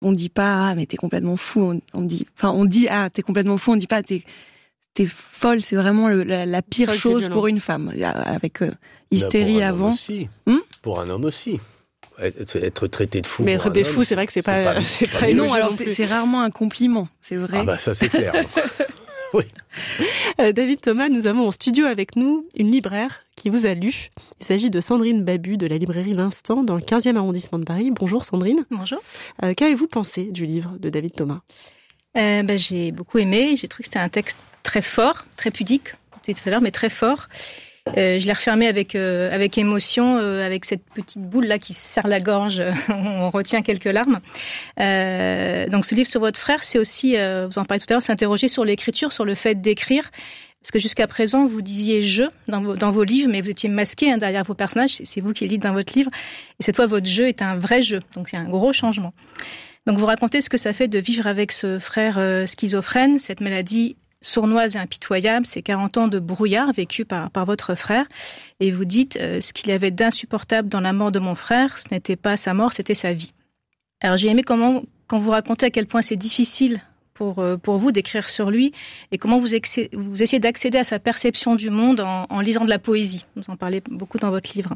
On dit pas ah mais t'es complètement fou. On dit ah t'es complètement fou. On dit pas t'es folle. C'est vraiment la pire chose pour une femme. Avec hystérie avant. Aussi. Pour un homme aussi. Être traité de fou. Mais être traité de fou, c'est vrai que c'est pas non, alors c'est rarement un compliment, c'est vrai. Ah bah ça c'est clair. Oui. David Thomas, nous avons en studio avec nous une libraire qui vous a lu. Il s'agit de Sandrine Babu de la librairie L'Instant dans le 15e arrondissement de Paris. Bonjour Sandrine. Bonjour. Qu'avez-vous pensé du livre de David Thomas ? J'ai beaucoup aimé. J'ai trouvé que c'était un texte très fort, très pudique, tout à l'heure, mais très fort. Je l'ai refermé avec émotion, avec cette petite boule là qui serre la gorge. On retient quelques larmes. Donc ce livre sur votre frère, c'est aussi, vous en parliez tout à l'heure, s'interroger sur l'écriture, sur le fait d'écrire. Parce que jusqu'à présent, vous disiez « je » dans vos livres, mais vous étiez masqué derrière vos personnages. C'est vous qui le dites dans votre livre. Et cette fois, votre jeu est un vrai jeu. Donc c'est un gros changement. Donc vous racontez ce que ça fait de vivre avec ce frère schizophrène, cette maladie sournoise et impitoyable, ces 40 ans de brouillard vécu par votre frère. Et vous dites, ce qu'il y avait d'insupportable dans la mort de mon frère, ce n'était pas sa mort, c'était sa vie. Alors j'ai aimé quand vous racontez à quel point c'est difficile pour vous d'écrire sur lui et comment vous essayez d'accéder à sa perception du monde en lisant de la poésie. Vous en parlez beaucoup dans votre livre.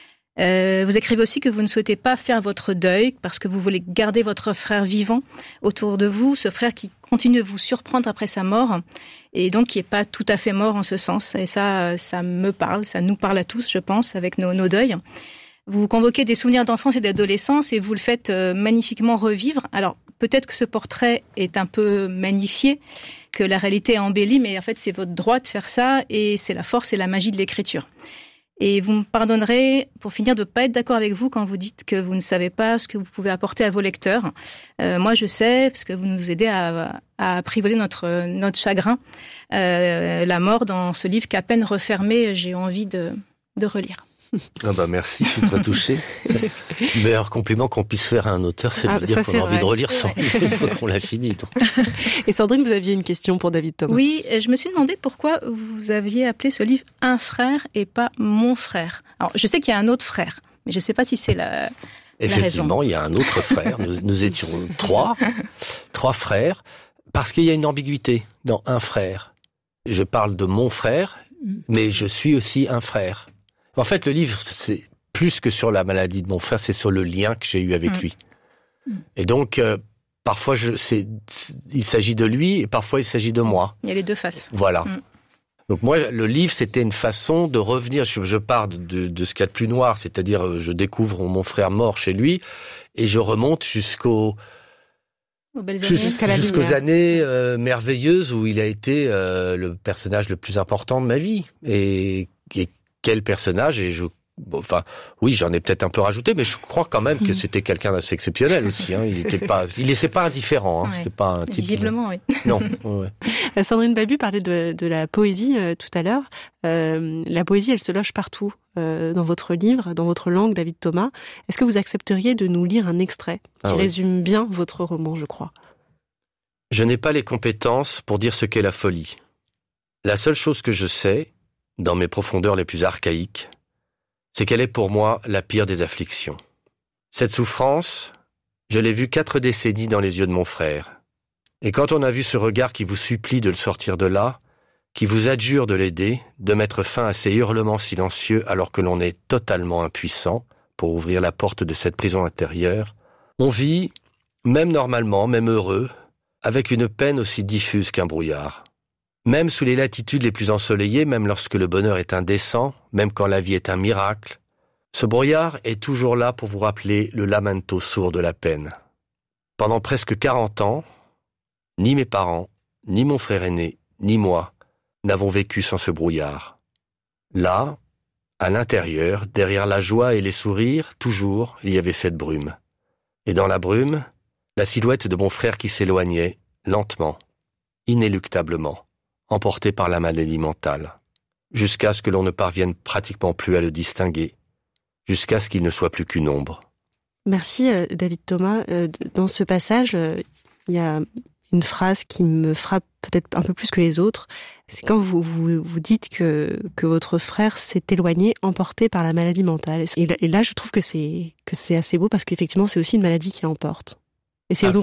Vous écrivez aussi que vous ne souhaitez pas faire votre deuil parce que vous voulez garder votre frère vivant autour de vous, ce frère qui continue de vous surprendre après sa mort et donc qui est pas tout à fait mort en ce sens. Et ça me parle, ça nous parle à tous, je pense, avec nos deuils. Vous convoquez des souvenirs d'enfance et d'adolescence et vous le faites magnifiquement revivre. Alors peut-être que ce portrait est un peu magnifié, que la réalité est embellie, mais en fait c'est votre droit de faire ça et c'est la force et la magie de l'écriture. Et vous me pardonnerez, pour finir, de ne pas être d'accord avec vous quand vous dites que vous ne savez pas ce que vous pouvez apporter à vos lecteurs. Moi, je sais, parce que vous nous aidez à apprivoiser notre chagrin. La mort dans ce livre qu'à peine refermé, j'ai envie de relire. Ah bah merci, je suis très touché. C'est le meilleur compliment qu'on puisse faire à un auteur, c'est de lui dire qu'on a envie de relire son livre une fois qu'on l'a fini. Donc. Et Sandrine, vous aviez une question pour David Thomas. Oui, je me suis demandé pourquoi vous aviez appelé ce livre « Un frère » et pas « Mon frère ». Alors, je sais qu'il y a un autre frère, mais je ne sais pas si c'est la Effectivement, raison. Il y a un autre frère. Nous étions trois frères, parce qu'il y a une ambiguïté dans un frère. Je parle de mon frère, mais je suis aussi un frère. En fait, le livre, c'est plus que sur la maladie de mon frère, c'est sur le lien que j'ai eu avec lui. Et donc, parfois, il s'agit de lui et parfois il s'agit de moi. Il y a les deux faces. Voilà. Donc moi, le livre, c'était une façon de revenir. Je pars de ce qu'il y a de plus noir, c'est-à-dire je découvre mon frère mort chez lui et je remonte jusqu'aux années merveilleuses où il a été le personnage le plus important de ma vie. Et quel personnage, et oui, j'en ai peut-être un peu rajouté, mais je crois quand même que c'était quelqu'un d'assez exceptionnel aussi. Il laissait pas indifférent. C'était pas un type. Visiblement, oui. Non. Ouais. Sandrine Babu parlait de la poésie tout à l'heure. La poésie, elle se loge partout dans votre livre, dans votre langue, David Thomas. Est-ce que vous accepteriez de nous lire un extrait qui résume bien votre roman, je crois ? Je n'ai pas les compétences pour dire ce qu'est la folie. La seule chose que je sais, dans mes profondeurs les plus archaïques, c'est qu'elle est pour moi la pire des afflictions. Cette souffrance, je l'ai vue 4 décennies dans les yeux de mon frère. Et quand on a vu ce regard qui vous supplie de le sortir de là, qui vous adjure de l'aider, de mettre fin à ces hurlements silencieux alors que l'on est totalement impuissant pour ouvrir la porte de cette prison intérieure, on vit, même normalement, même heureux, avec une peine aussi diffuse qu'un brouillard. Même sous les latitudes les plus ensoleillées, même lorsque le bonheur est indécent, même quand la vie est un miracle, ce brouillard est toujours là pour vous rappeler le lamento sourd de la peine. Pendant presque 40 ans, ni mes parents, ni mon frère aîné, ni moi, n'avons vécu sans ce brouillard. Là, à l'intérieur, derrière la joie et les sourires, toujours, il y avait cette brume. Et dans la brume, la silhouette de mon frère qui s'éloignait, lentement, inéluctablement, emporté par la maladie mentale, jusqu'à ce que l'on ne parvienne pratiquement plus à le distinguer, jusqu'à ce qu'il ne soit plus qu'une ombre. Merci David Thomas. Dans ce passage, il y a une phrase qui me frappe peut-être un peu plus que les autres. C'est quand vous dites que votre frère s'est éloigné, emporté par la maladie mentale. Et là, je trouve que c'est assez beau parce qu'effectivement, c'est aussi une maladie qui emporte. Et c'est donc